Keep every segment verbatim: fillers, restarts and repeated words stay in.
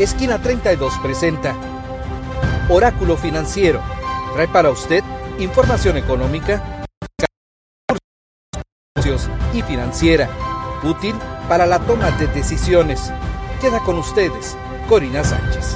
Esquina treinta y dos presenta Oráculo Financiero. Trae para usted información económica y financiera, útil para la toma de decisiones. Queda con ustedes, Corina Sánchez.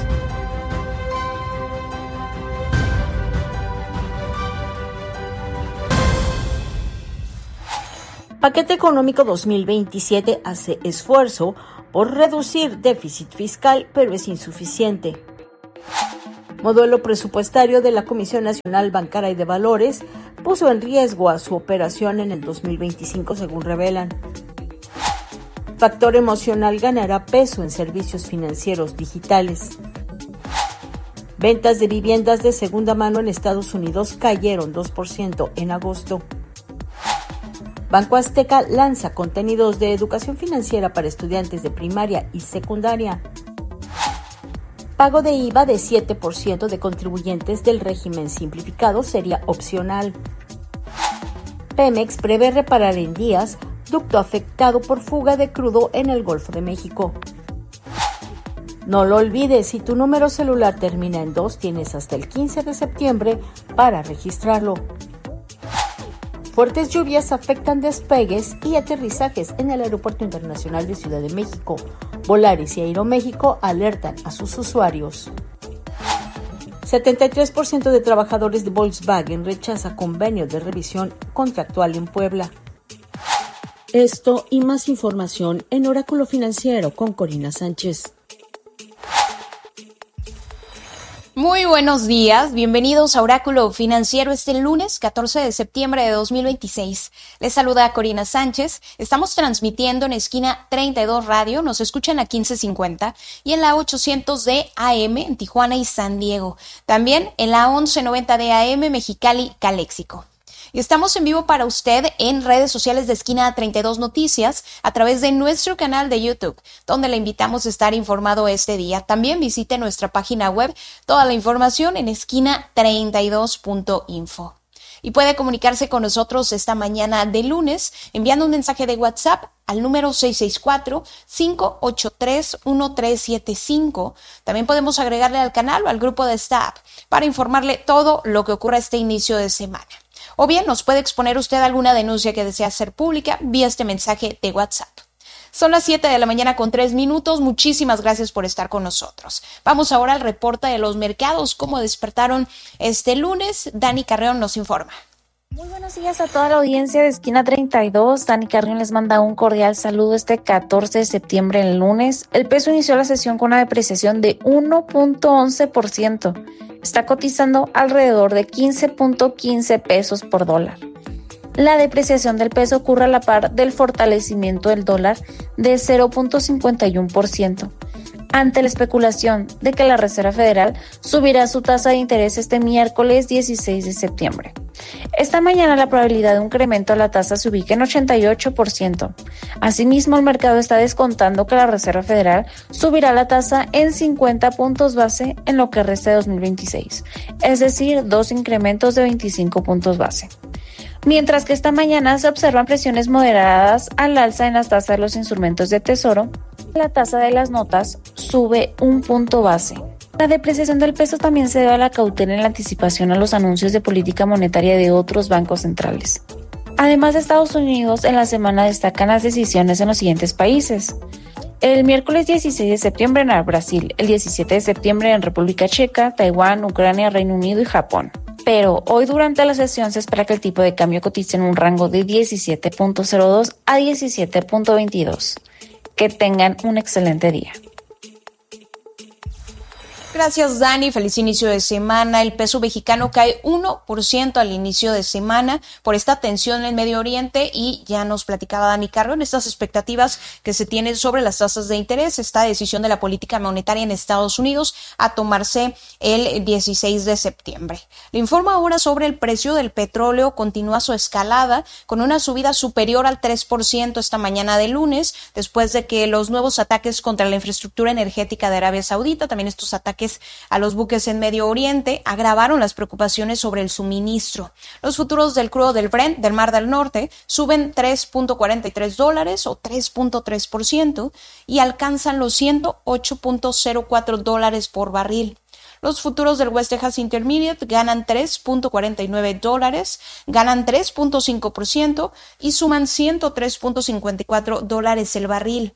Paquete Económico dos mil veintisiete hace esfuerzo por reducir déficit fiscal, pero es insuficiente. Modelo presupuestario de la Comisión Nacional Bancaria y de Valores puso en riesgo a su operación en el dos mil veinticinco, según revelan. Factor emocional ganará peso en servicios financieros digitales. Ventas de viviendas de segunda mano en Estados Unidos cayeron dos por ciento en agosto. Banco Azteca lanza contenidos de educación financiera para estudiantes de primaria y secundaria. Pago de I V A de siete por ciento de contribuyentes del régimen simplificado sería opcional. Pemex prevé reparar en días ducto afectado por fuga de crudo en el Golfo de México. No lo olvides, si tu número celular termina en dos, tienes hasta el quince de septiembre para registrarlo. Fuertes lluvias afectan despegues y aterrizajes en el Aeropuerto Internacional de Ciudad de México. Volaris y Aeroméxico alertan a sus usuarios. setenta y tres por ciento de trabajadores de Volkswagen rechaza convenio de revisión contractual en Puebla. Esto y más información en Oráculo Financiero con Corina Sánchez. Muy buenos días, bienvenidos a Oráculo Financiero este lunes catorce de septiembre de dos mil veintiséis. Les saluda Corina Sánchez, estamos transmitiendo en Esquina treinta y dos Radio, nos escuchan a quince cincuenta y en la ochocientos de A M en Tijuana y San Diego. También en la once noventa de A M Mexicali, Caléxico. Y estamos en vivo para usted en redes sociales de Esquina treinta y dos Noticias a través de nuestro canal de YouTube, donde le invitamos a estar informado este día. También visite nuestra página web, toda la información en esquina treinta y dos punto info. Y puede comunicarse con nosotros esta mañana de lunes enviando un mensaje de WhatsApp al número seis seis cuatro, cinco ocho tres, uno tres siete cinco. También podemos agregarle al canal o al grupo de staff para informarle todo lo que ocurra este inicio de semana. O bien nos puede exponer usted alguna denuncia que desea hacer pública vía este mensaje de WhatsApp. Son las siete de la mañana con tres minutos. Muchísimas gracias por estar con nosotros. Vamos ahora al reporte de los mercados, cómo despertaron este lunes. Dani Carreón nos informa. Muy buenos días a toda la audiencia de Esquina treinta y dos. Dani Carrión les manda un cordial saludo este catorce de septiembre, el lunes. El peso inició la sesión con una depreciación de uno punto once por ciento. Está cotizando alrededor de quince punto quince pesos por dólar. La depreciación del peso ocurre a la par del fortalecimiento del dólar de cero punto cincuenta y uno por ciento. Ante la especulación de que la Reserva Federal subirá su tasa de interés este miércoles dieciséis de septiembre. Esta mañana la probabilidad de un incremento a la tasa se ubica en ochenta y ocho por ciento. Asimismo, el mercado está descontando que la Reserva Federal subirá la tasa en cincuenta puntos base en lo que resta de dos mil veintiséis, es decir, dos incrementos de veinticinco puntos base. Mientras que esta mañana se observan presiones moderadas al alza en las tasas de los instrumentos de tesoro, la tasa de las notas sube un punto base. La depreciación del peso también se debe a la cautela en la anticipación a los anuncios de política monetaria de otros bancos centrales. Además de Estados Unidos, en la semana destacan las decisiones en los siguientes países. El miércoles dieciséis de septiembre en Brasil, el diecisiete de septiembre en República Checa, Taiwán, Ucrania, Reino Unido y Japón. Pero hoy durante la sesión se espera que el tipo de cambio cotice en un rango de diecisiete punto cero dos a diecisiete punto veintidós. Que tengan un excelente día. Gracias, Dani. Feliz inicio de semana. El peso mexicano cae uno por ciento al inicio de semana por esta tensión en el Medio Oriente y ya nos platicaba Dani Carreón estas expectativas que se tienen sobre las tasas de interés, esta decisión de la política monetaria en Estados Unidos a tomarse el dieciséis de septiembre. Le informo ahora sobre el precio del petróleo. Continúa su escalada con una subida superior al tres por ciento esta mañana de lunes, después de que los nuevos ataques contra la infraestructura energética de Arabia Saudita, también estos ataques ataques a los buques en Medio Oriente agravaron las preocupaciones sobre el suministro. Los futuros del crudo del Brent del Mar del Norte suben tres punto cuarenta y tres dólares o tres punto tres por ciento y alcanzan los ciento ocho punto cero cuatro dólares por barril. Los futuros del West Texas Intermediate ganan tres punto cuarenta y nueve dólares, ganan tres punto cinco por ciento y suman ciento tres punto cincuenta y cuatro dólares el barril.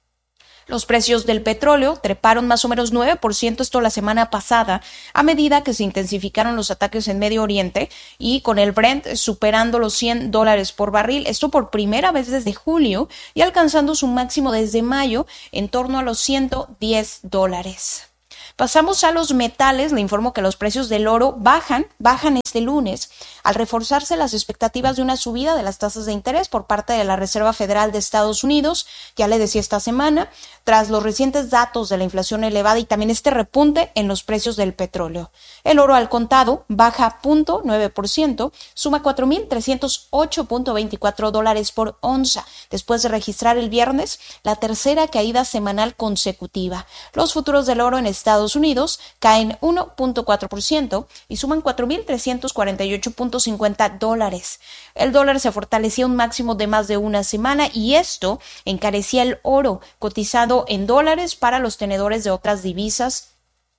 Los precios del petróleo treparon más o menos nueve por ciento esto la semana pasada a medida que se intensificaron los ataques en Medio Oriente y con el Brent superando los cien dólares por barril, esto por primera vez desde julio y alcanzando su máximo desde mayo en torno a los ciento diez dólares. Pasamos a los metales. Le informo que los precios del oro bajan, bajan este lunes al reforzarse las expectativas de una subida de las tasas de interés por parte de la Reserva Federal de Estados Unidos, ya le decía esta semana, tras los recientes datos de la inflación elevada y también este repunte en los precios del petróleo. El oro al contado baja cero punto nueve por ciento, suma cuatro mil trescientos ocho punto veinticuatro dólares por onza, después de registrar el viernes la tercera caída semanal consecutiva. Los futuros del oro en Estados Unidos caen uno punto cuatro por ciento y suman cuatro mil trescientos cuarenta y ocho punto cincuenta dólares. El dólar se fortalecía un máximo de más de una semana y esto encarecía el oro cotizado en dólares para los tenedores de otras divisas.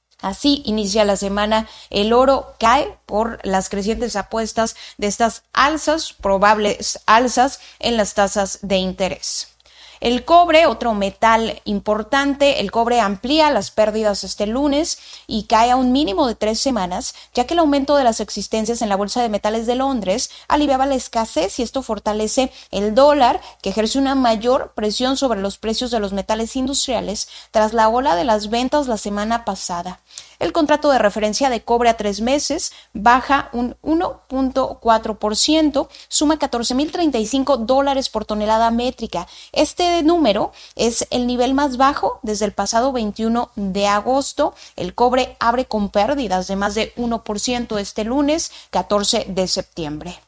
Así inicia la semana, el oro cae por las crecientes apuestas de estas alzas, probables alzas en las tasas de interés. El cobre, otro metal importante, el cobre amplía las pérdidas este lunes y cae a un mínimo de tres semanas, ya que el aumento de las existencias en la Bolsa de Metales de Londres aliviaba la escasez y esto fortalece el dólar, que ejerce una mayor presión sobre los precios de los metales industriales tras la ola de las ventas la semana pasada. El contrato de referencia de cobre a tres meses baja un uno punto cuatro por ciento, suma catorce mil treinta y cinco dólares por tonelada métrica. Este número es el nivel más bajo desde el pasado veintiuno de agosto. El cobre abre con pérdidas de más de uno por ciento este lunes, catorce de septiembre.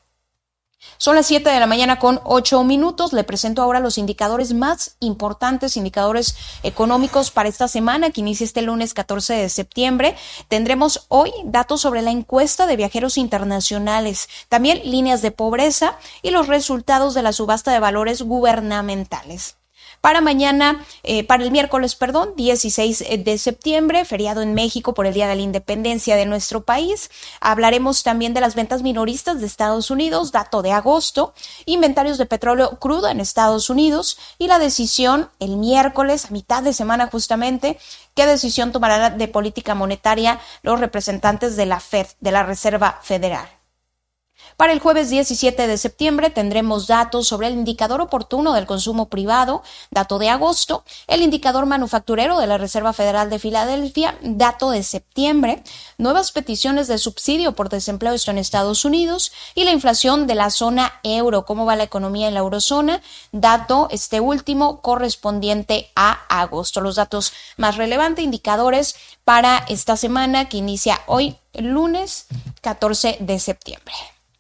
Son las siete de la mañana con ocho minutos. Le presento ahora los indicadores más importantes, indicadores económicos para esta semana que inicia este lunes catorce de septiembre. Tendremos hoy datos sobre la encuesta de viajeros internacionales, también líneas de pobreza y los resultados de la subasta de valores gubernamentales. Para mañana, eh, para el miércoles, perdón, dieciséis de septiembre, feriado en México por el Día de la Independencia de nuestro país. Hablaremos también de las ventas minoristas de Estados Unidos, dato de agosto, inventarios de petróleo crudo en Estados Unidos y la decisión el miércoles, a mitad de semana justamente, qué decisión tomarán de política monetaria los representantes de la Fed, de la Reserva Federal. Para el jueves diecisiete de septiembre tendremos datos sobre el indicador oportuno del consumo privado, dato de agosto, el indicador manufacturero de la Reserva Federal de Filadelfia, dato de septiembre, nuevas peticiones de subsidio por desempleo en Estados Unidos y la inflación de la zona euro, cómo va la economía en la eurozona, dato este último correspondiente a agosto. Los datos más relevantes, indicadores para esta semana que inicia hoy, el lunes catorce de septiembre.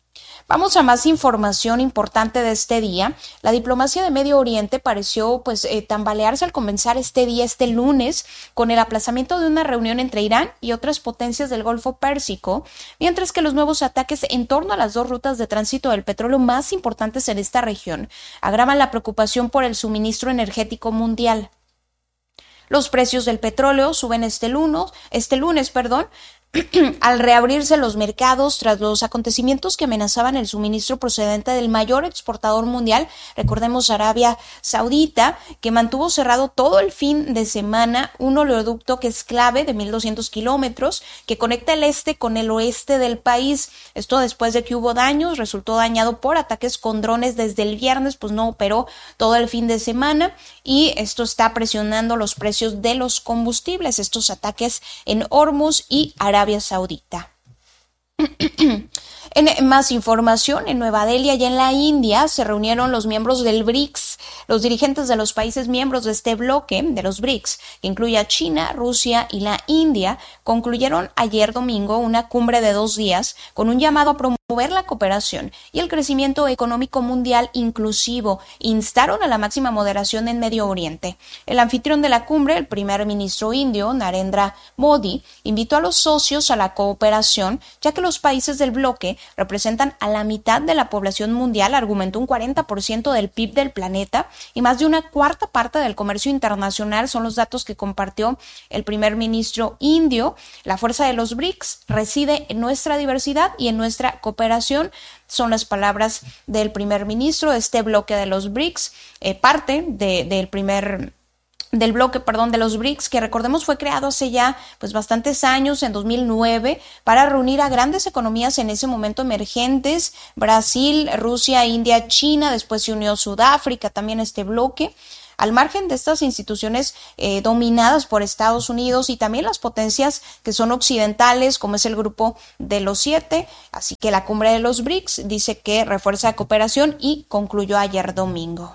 Vamos a más información importante de este día. La diplomacia de Medio Oriente pareció pues eh, tambalearse al comenzar este día, este lunes, con el aplazamiento de una reunión entre Irán y otras potencias del Golfo Pérsico, mientras que los nuevos ataques en torno a las dos rutas de tránsito del petróleo más importantes en esta región agravan la preocupación por el suministro energético mundial. Los precios del petróleo suben este lunes, este lunes, perdón, al reabrirse los mercados tras los acontecimientos que amenazaban el suministro procedente del mayor exportador mundial, recordemos Arabia Saudita, que mantuvo cerrado todo el fin de semana un oleoducto que es clave de mil doscientos kilómetros que conecta el este con el oeste del país. Esto después de que hubo daños, resultó dañado por ataques con drones desde el viernes, pues no operó todo el fin de semana y esto está presionando los precios de los combustibles, estos ataques en Hormuz y Arabia Arabia Saudita. En más información, en Nueva Delhi y en la India se reunieron los miembros del B R I C S, los dirigentes de los países miembros de este bloque de los B R I C S, que incluye a China, Rusia y la India, concluyeron ayer domingo una cumbre de dos días con un llamado a promover promover la cooperación y el crecimiento económico mundial inclusivo. Instaron a la máxima moderación en Medio Oriente. El anfitrión de la cumbre, el primer ministro indio, Narendra Modi, invitó a los socios a la cooperación, ya que los países del bloque representan a la mitad de la población mundial, argumentó un cuarenta por ciento del P I B del planeta y más de una cuarta parte del comercio internacional, son los datos que compartió el primer ministro indio. La fuerza de los B R I C S reside en nuestra diversidad y en nuestra cooperación, son las palabras del primer ministro de este bloque de los B R I C S, eh, parte de, del primer del bloque, perdón, de los B R I C S, que recordemos fue creado hace ya pues bastantes años, en dos mil nueve, para reunir a grandes economías en ese momento emergentes, Brasil, Rusia, India, China, después se unió Sudáfrica también a este bloque. Al margen de estas instituciones eh, dominadas por Estados Unidos y también las potencias que son occidentales, como es el grupo de los siete, así que la cumbre de los B R I C S dice que refuerza la cooperación y concluyó ayer domingo.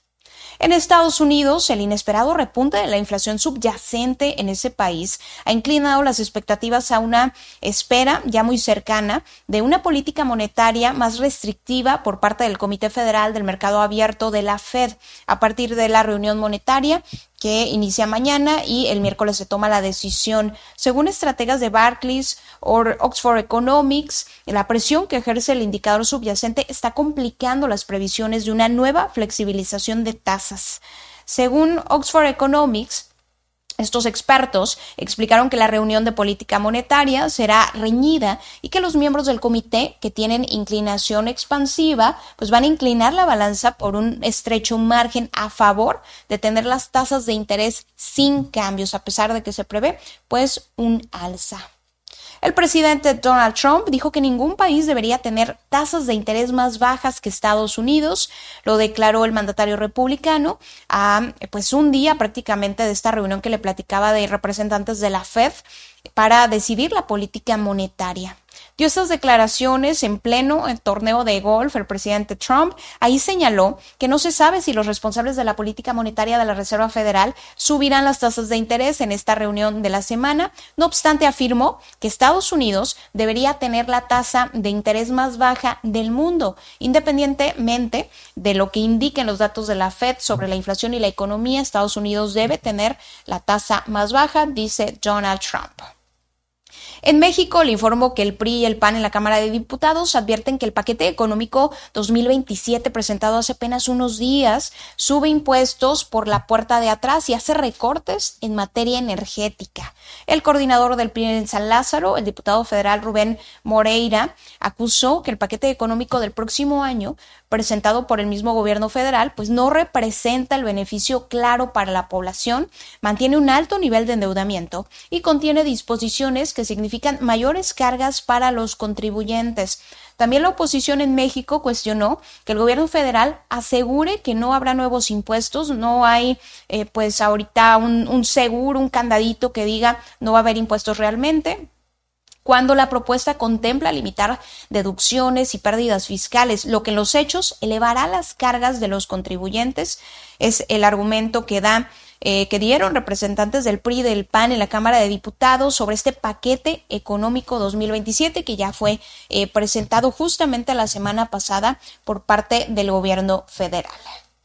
En Estados Unidos, el inesperado repunte de la inflación subyacente en ese país ha inclinado las expectativas a una espera ya muy cercana de una política monetaria más restrictiva por parte del Comité Federal del Mercado Abierto de la Fed a partir de la reunión monetaria que inicia mañana y el miércoles se toma la decisión. Según estrategas de Barclays o Oxford Economics, la presión que ejerce el indicador subyacente está complicando las previsiones de una nueva flexibilización de tasas. Según Oxford Economics, estos expertos explicaron que la reunión de política monetaria será reñida y que los miembros del comité que tienen inclinación expansiva pues van a inclinar la balanza por un estrecho margen a favor de tener las tasas de interés sin cambios, a pesar de que se prevé pues un alza. El presidente Donald Trump dijo que ningún país debería tener tasas de interés más bajas que Estados Unidos. Lo declaró el mandatario republicano a pues un día prácticamente de esta reunión que le platicaba de representantes de la Fed para decidir la política monetaria. Dio estas declaraciones en pleno en torneo de golf el presidente Trump. Ahí señaló que no se sabe si los responsables de la política monetaria de la Reserva Federal subirán las tasas de interés en esta reunión de la semana. No obstante, afirmó que Estados Unidos debería tener la tasa de interés más baja del mundo, independientemente de lo que indiquen los datos de la Fed sobre la inflación y la economía. Estados Unidos debe tener la tasa más baja, dice Donald Trump. En México, le informo que el P R I y el P A N en la Cámara de Diputados advierten que el paquete económico dos mil veintisiete presentado hace apenas unos días sube impuestos por la puerta de atrás y hace recortes en materia energética. El coordinador del P R I en San Lázaro, el diputado federal Rubén Moreira, acusó que el paquete económico del próximo año presentado por el mismo gobierno federal, pues no representa el beneficio claro para la población, mantiene un alto nivel de endeudamiento y contiene disposiciones que significan mayores cargas para los contribuyentes. También la oposición en México cuestionó que el gobierno federal asegure que no habrá nuevos impuestos, no hay eh, pues ahorita un, un seguro, un candadito que diga no va a haber impuestos realmente, cuando la propuesta contempla limitar deducciones y pérdidas fiscales, lo que en los hechos elevará las cargas de los contribuyentes. Es el argumento que da eh, que dieron representantes del P R I y del P A N en la Cámara de Diputados sobre este paquete económico dos mil veintisiete que ya fue eh, presentado justamente la semana pasada por parte del gobierno federal.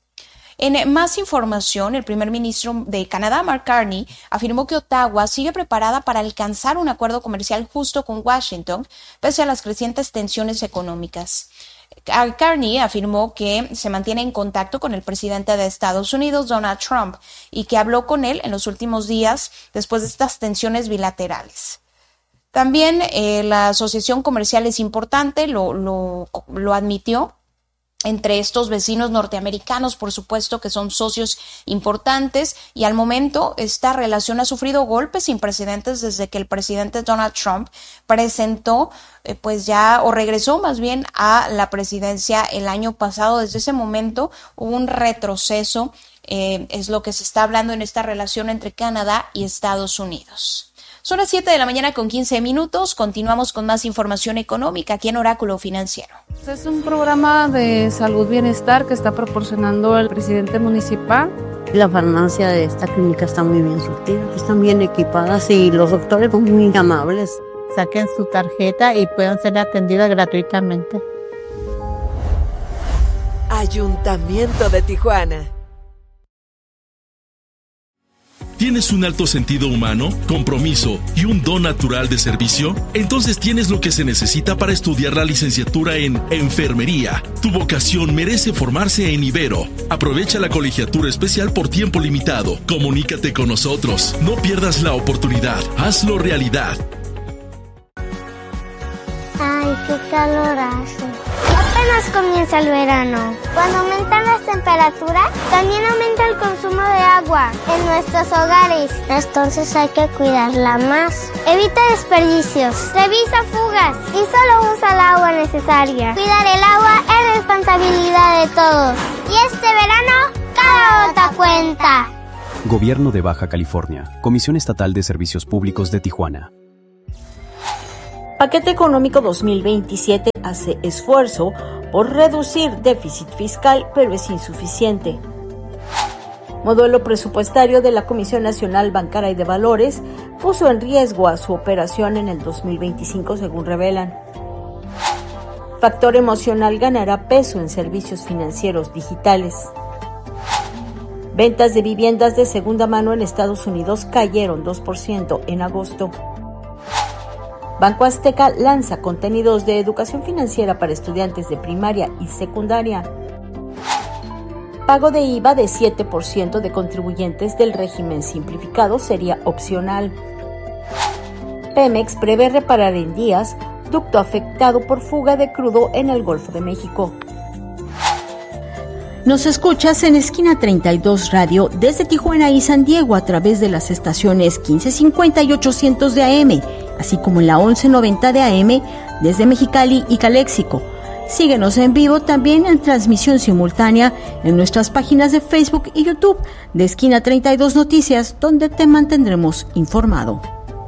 En más información, el primer ministro de Canadá, Mark Carney, afirmó que Ottawa sigue preparada para alcanzar un acuerdo comercial justo con Washington, pese a las crecientes tensiones económicas. Carney afirmó que se mantiene en contacto con el presidente de Estados Unidos, Donald Trump, y que habló con él en los últimos días después de estas tensiones bilaterales. También eh, la asociación comercial es importante, lo, lo, lo admitió. Entre estos vecinos norteamericanos, por supuesto que son socios importantes, y al momento esta relación ha sufrido golpes sin precedentes desde que el presidente Donald Trump presentó eh, pues ya o regresó más bien a la presidencia el año pasado. Desde ese momento hubo un retroceso, eh, es lo que se está hablando en esta relación entre Canadá y Estados Unidos. Son las siete de la mañana con quince minutos. Continuamos con más información económica aquí en Oráculo Financiero. Es un programa de salud bienestar que está proporcionando el presidente municipal. La farmacia de esta clínica está muy bien surtida, están bien equipadas y los doctores son muy amables. saquen su tarjeta y puedan ser atendidas gratuitamente. Ayuntamiento de Tijuana. ¿Tienes un alto sentido humano, compromiso y un don natural de servicio? Entonces tienes lo que se necesita para estudiar la licenciatura en Enfermería. Tu vocación merece formarse en Ibero. Aprovecha la colegiatura especial por tiempo limitado. Comunícate con nosotros. No pierdas la oportunidad. Hazlo realidad. Ay, qué calor hace. Apenas comienza el verano. Cuando aumentan las temperaturas, también aumenta el consumo de agua en nuestros hogares. Entonces hay que cuidarla más. Evita desperdicios, revisa fugas y solo usa el agua necesaria. Cuidar el agua es responsabilidad de todos. Y este verano, cada gota cuenta. Gobierno de Baja California, Comisión Estatal de Servicios Públicos de Tijuana. Paquete Económico dos mil veintisiete hace esfuerzo por reducir déficit fiscal, pero es insuficiente. Modelo presupuestario de la Comisión Nacional Bancaria y de Valores puso en riesgo a su operación en el dos mil veinticinco, según revelan. Factor emocional ganará peso en servicios financieros digitales. Ventas de viviendas de segunda mano en Estados Unidos cayeron dos por ciento en agosto. Banco Azteca lanza contenidos de educación financiera para estudiantes de primaria y secundaria. Pago de I V A de siete por ciento de contribuyentes del régimen simplificado sería opcional. Pemex prevé reparar en días ducto afectado por fuga de crudo en el Golfo de México. Nos escuchas en Esquina treinta y dos Radio desde Tijuana y San Diego a través de las estaciones quince cincuenta y ochocientos de A M, así como en la once noventa de A M desde Mexicali y Caléxico. Síguenos en vivo también en transmisión simultánea en nuestras páginas de Facebook y YouTube de Esquina treinta y dos Noticias, donde te mantendremos informado.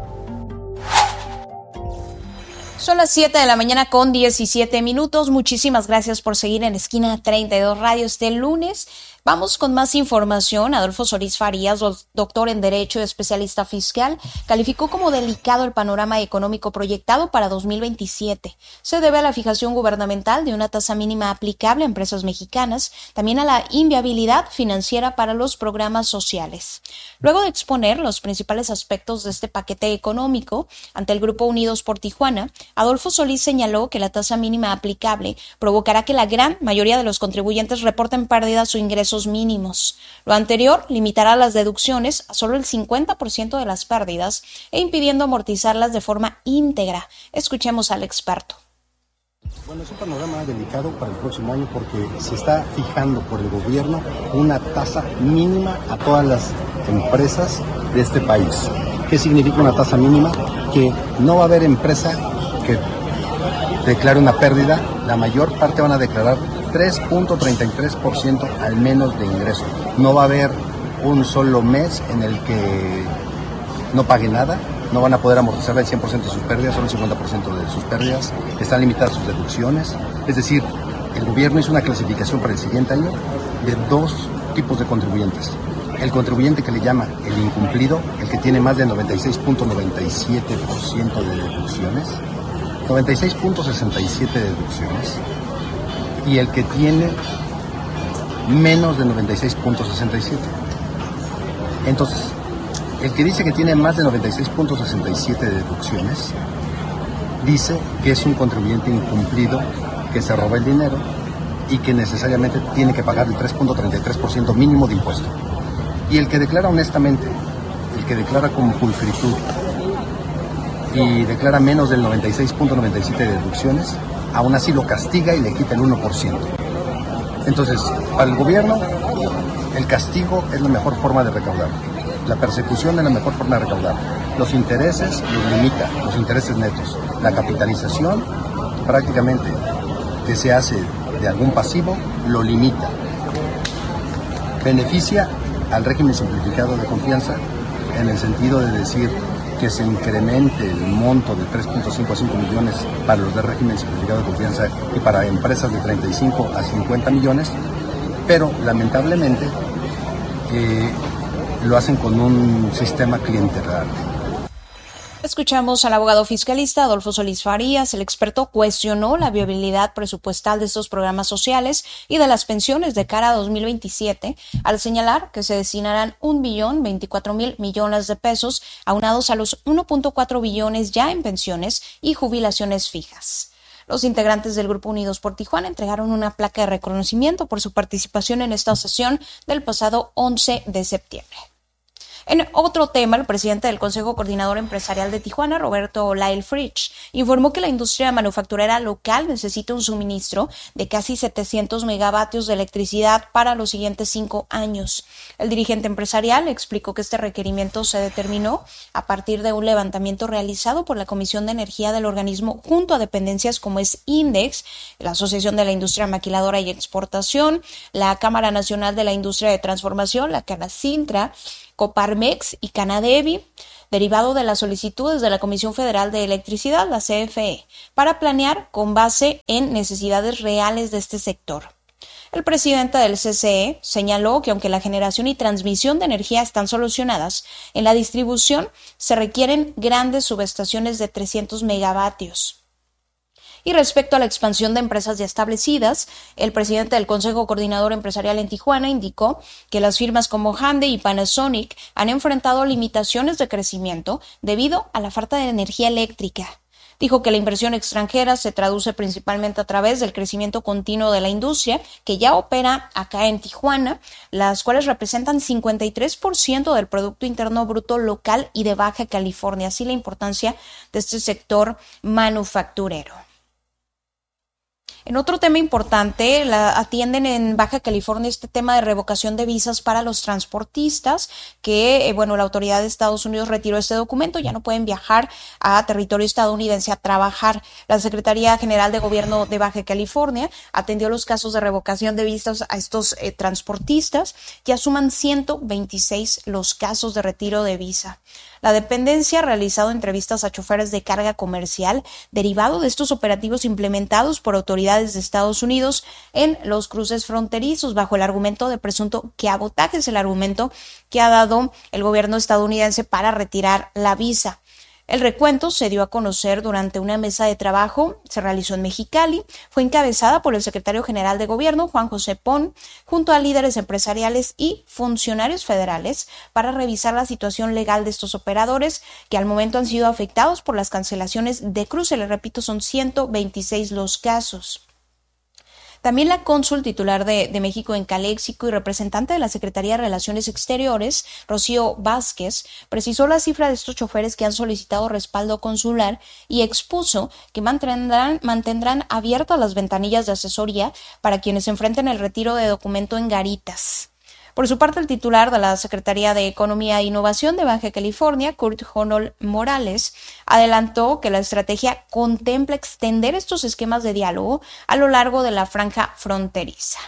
Son las siete de la mañana con diecisiete minutos. Muchísimas gracias por seguir en Esquina treinta y dos Radio este lunes. Vamos con más información. Adolfo Solís Farías, doctor en Derecho y especialista fiscal, calificó como delicado el panorama económico proyectado para dos mil veintisiete. Se debe a la fijación gubernamental de una tasa mínima aplicable a empresas mexicanas, también a la inviabilidad financiera para los programas sociales. Luego de exponer los principales aspectos de este paquete económico ante el Grupo Unidos por Tijuana, Adolfo Solís señaló que la tasa mínima aplicable provocará que la gran mayoría de los contribuyentes reporten pérdidas o ingresos mínimos. Lo anterior limitará las deducciones a solo el cincuenta por ciento de las pérdidas e impidiendo amortizarlas de forma íntegra. Escuchemos al experto. Bueno, es un panorama delicado para el próximo año porque se está fijando por el gobierno una tasa mínima a todas las empresas de este país. ¿Qué significa una tasa mínima? Que no va a haber empresa que declare una pérdida. La mayor parte van a declarar tres punto treinta y tres por ciento al menos de ingreso. No va a haber un solo mes en el que no pague nada. No van a poder amortizar el cien por ciento de sus pérdidas, solo el cincuenta por ciento de sus pérdidas. Están limitadas sus deducciones. Es decir, el gobierno hizo una clasificación para el siguiente año de dos tipos de contribuyentes. El contribuyente que le llama el incumplido, el que tiene más de noventa y seis punto noventa y siete por ciento de deducciones, noventa y seis punto sesenta y siete de deducciones, y el que tiene menos de noventa y seis punto sesenta y siete. Entonces, el que dice que tiene más de noventa y seis punto sesenta y siete de deducciones, dice que es un contribuyente incumplido, que se roba el dinero y que necesariamente tiene que pagar el tres punto treinta y tres por ciento mínimo de impuesto. Y el que declara honestamente, el que declara con pulcritud y declara menos del noventa y seis punto noventa y siete de deducciones, aún así lo castiga y le quita el uno por ciento. Entonces, para el gobierno, el castigo es la mejor forma de recaudar. La persecución es la mejor forma de recaudar. Los intereses los limita, los intereses netos. La capitalización, prácticamente, que se hace de algún pasivo, lo limita. Beneficia al régimen simplificado de confianza en el sentido de decir que se incremente el monto de tres punto cinco a cinco millones para los de régimen simplificado de confianza y para empresas de treinta y cinco a cincuenta millones, pero lamentablemente eh, lo hacen con un sistema clientelar. Escuchamos al abogado fiscalista Adolfo Solís Farías. El experto cuestionó la viabilidad presupuestal de estos programas sociales y de las pensiones de cara a dos mil veintisiete, al señalar que se destinarán un billón veinticuatro mil millones de pesos, aunados a los uno punto cuatro billones ya en pensiones y jubilaciones fijas. Los integrantes del Grupo Unidos por Tijuana entregaron una placa de reconocimiento por su participación en esta sesión del pasado once de septiembre. En otro tema, el presidente del Consejo Coordinador Empresarial de Tijuana, Roberto Lyle Fritsch, informó que la industria manufacturera local necesita un suministro de casi setecientos megavatios de electricidad para los siguientes cinco años. El dirigente empresarial explicó que este requerimiento se determinó a partir de un levantamiento realizado por la Comisión de Energía del organismo junto a dependencias como es INDEX, la Asociación de la Industria Maquiladora y Exportación, la Cámara Nacional de la Industria de Transformación, la Canacintra, Coparmex y Canadevi, derivado de las solicitudes de la Comisión Federal de Electricidad, la C F E, para planear con base en necesidades reales de este sector. El presidente del C C E señaló que aunque la generación y transmisión de energía están solucionadas, en la distribución se requieren grandes subestaciones de trescientos megavatios. Y respecto a la expansión de empresas ya establecidas, el presidente del Consejo Coordinador Empresarial en Tijuana indicó que las firmas como Hyundai y Panasonic han enfrentado limitaciones de crecimiento debido a la falta de energía eléctrica. Dijo que la inversión extranjera se traduce principalmente a través del crecimiento continuo de la industria que ya opera acá en Tijuana, las cuales representan cincuenta y tres por ciento del Producto Interno Bruto local y de Baja California, así la importancia de este sector manufacturero. En otro tema importante, la, atienden en Baja California este tema de revocación de visas para los transportistas, que, eh, bueno, la autoridad de Estados Unidos retiró este documento, ya no pueden viajar a territorio estadounidense a trabajar. La Secretaría General de Gobierno de Baja California atendió los casos de revocación de visas a estos eh, transportistas, ya suman ciento veintiséis los casos de retiro de visa. La dependencia ha realizado entrevistas a choferes de carga comercial derivado de estos operativos implementados por autoridades de Estados Unidos en los cruces fronterizos bajo el argumento de presunto cabotaje, es el argumento que ha dado el gobierno estadounidense para retirar la visa. El recuento se dio a conocer durante una mesa de trabajo, se realizó en Mexicali, fue encabezada por el secretario general de Gobierno, Juan José Pon, junto a líderes empresariales y funcionarios federales para revisar la situación legal de estos operadores que al momento han sido afectados por las cancelaciones de cruce. Les repito, son ciento veintiséis los casos. También la cónsul titular de, de México en Caléxico y representante de la Secretaría de Relaciones Exteriores, Rocío Vázquez, precisó la cifra de estos choferes que han solicitado respaldo consular y expuso que mantendrán, mantendrán abiertas las ventanillas de asesoría para quienes enfrenten el retiro de documento en garitas. Por su parte, el titular de la Secretaría de Economía e Innovación de Baja California, Kurt Honol Morales, adelantó que la estrategia contempla extender estos esquemas de diálogo a lo largo de la franja fronteriza.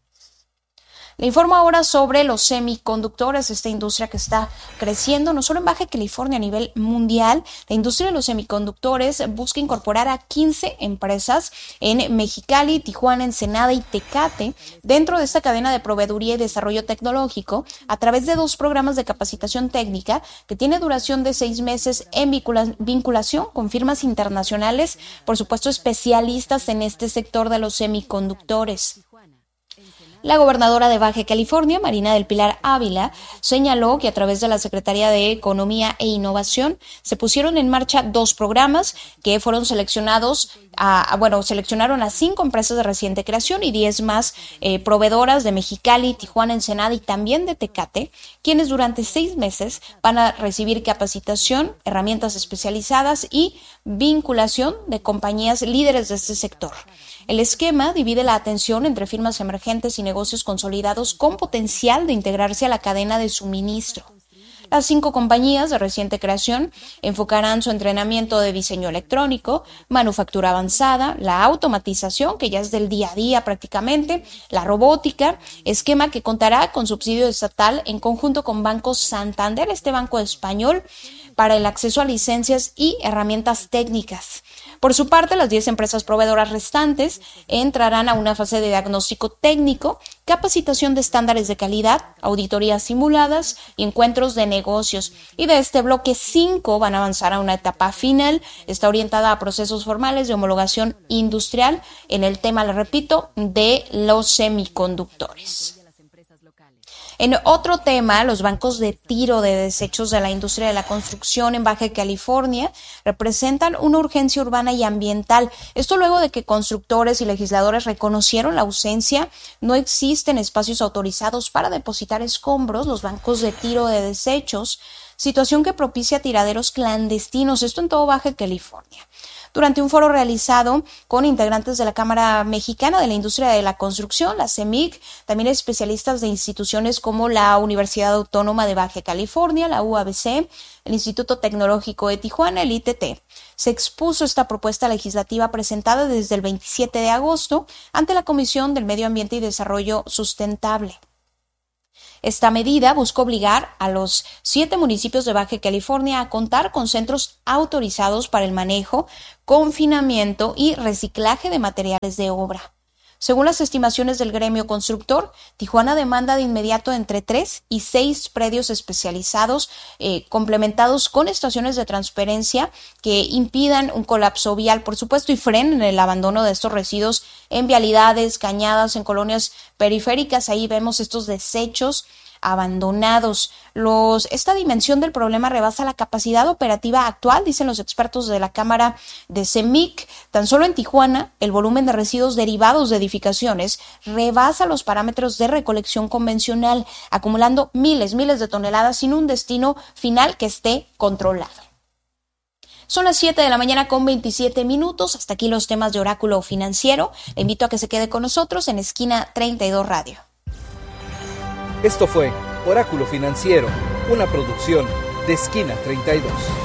Le informo ahora sobre los semiconductores, esta industria que está creciendo no solo en Baja California, a nivel mundial. La industria de los semiconductores busca incorporar a quince empresas en Mexicali, Tijuana, Ensenada y Tecate dentro de esta cadena de proveeduría y desarrollo tecnológico a través de dos programas de capacitación técnica que tiene duración de seis meses en vincula- vinculación con firmas internacionales, por supuesto especialistas en este sector de los semiconductores. La gobernadora de Baja California, Marina del Pilar Ávila, señaló que a través de la Secretaría de Economía e Innovación se pusieron en marcha dos programas que fueron seleccionados, a, a, bueno, seleccionaron a cinco empresas de reciente creación y diez más eh, proveedoras de Mexicali, Tijuana, Ensenada y también de Tecate, quienes durante seis meses van a recibir capacitación, herramientas especializadas y vinculación de compañías líderes de este sector. El esquema divide la atención entre firmas emergentes y negocios consolidados con potencial de integrarse a la cadena de suministro. Las cinco compañías de reciente creación enfocarán su entrenamiento de diseño electrónico, manufactura avanzada, la automatización, que ya es del día a día prácticamente, la robótica, esquema que contará con subsidio estatal en conjunto con Banco Santander, este banco español, para el acceso a licencias y herramientas técnicas. Por su parte, las diez empresas proveedoras restantes entrarán a una fase de diagnóstico técnico, capacitación de estándares de calidad, auditorías simuladas y encuentros de negocios. Y de este bloque, cinco van a avanzar a una etapa final. Está orientada a procesos formales de homologación industrial en el tema, le repito, de los semiconductores. En otro tema, los bancos de tiro de desechos de la industria de la construcción en Baja California representan una urgencia urbana y ambiental. Esto luego de que constructores y legisladores reconocieron la ausencia. No existen espacios autorizados para depositar escombros, los bancos de tiro de desechos, situación que propicia tiraderos clandestinos, esto en todo Baja California. Durante un foro realizado con integrantes de la Cámara Mexicana de la Industria de la Construcción, la C E M I C, también especialistas de instituciones como la Universidad Autónoma de Baja California, la U A B C, el Instituto Tecnológico de Tijuana, el I T T. Se expuso esta propuesta legislativa presentada desde el veintisiete de agosto ante la Comisión del Medio Ambiente y Desarrollo Sustentable. Esta medida busca obligar a los siete municipios de Baja California a contar con centros autorizados para el manejo, confinamiento y reciclaje de materiales de obra. Según las estimaciones del gremio constructor, Tijuana demanda de inmediato entre tres y seis predios especializados, eh, complementados con estaciones de transferencia que impidan un colapso vial, por supuesto, y frenen el abandono de estos residuos en vialidades, cañadas, en colonias periféricas. Ahí vemos estos desechos abandonados. Los, esta dimensión del problema rebasa la capacidad operativa actual, dicen los expertos de la Cámara de C E M I C. Tan solo en Tijuana, el volumen de residuos derivados de edificaciones rebasa los parámetros de recolección convencional, acumulando miles, miles de toneladas sin un destino final que esté controlado. Son las siete de la mañana con veintisiete minutos. Hasta aquí los temas de Oráculo Financiero. Le invito a que se quede con nosotros en Esquina treinta y dos Radio. Esto fue Oráculo Financiero, una producción de Esquina treinta y dos.